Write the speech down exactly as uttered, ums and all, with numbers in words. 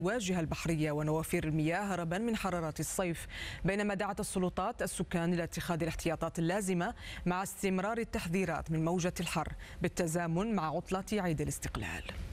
الواجهة البحرية ونوافير المياه هربا من حرارة الصيف، بينما دعت السلطات السكان إلى اتخاذ الاحتياطات اللازمة مع استمرار التحذيرات من موجة الحر بالتزامن مع عطلة عيد الاستقلال.